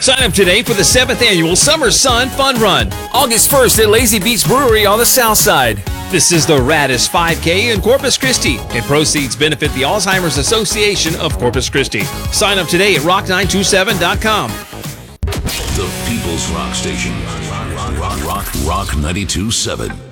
Sign up today for the 7th Annual Summer Sun Fun Run, August 1st at Lazy Beach Brewery on the south side. This is the raddest 5K in Corpus Christi, and proceeds benefit the Alzheimer's Association of Corpus Christi. Sign up today at rock927.com. The People's Rock Station. Rock 92.7.